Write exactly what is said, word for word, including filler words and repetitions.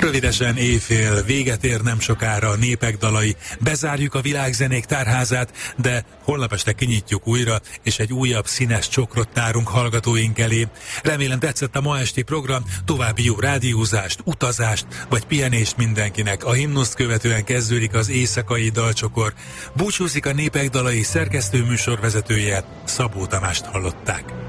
Rövidesen éjfél, véget ér nem sokára a Népek dalai, bezárjuk a világzenék tárházát, de holnap este kinyitjuk újra, és egy újabb színes csokrot tárunk hallgatóink elé. Remélem tetszett a ma esti program, további jó rádiózást, utazást, vagy pihenést mindenkinek. A himnuszt követően kezdődik az éjszakai dalcsokor. Búcsúzik a Népek dalai szerkesztő műsorvezetője, Szabó Tamást hallották.